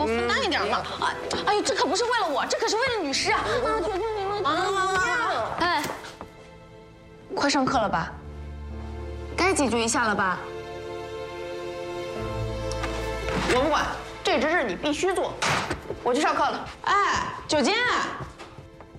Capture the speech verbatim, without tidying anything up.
多分担一点嘛。哎，哎呦，这可不是为了我，这可是为了女士啊！啊，求求你们，啊啊！哎，快上课了吧？该解决一下了吧？我不管，这只是你必须做。我去上课了。哎，九金。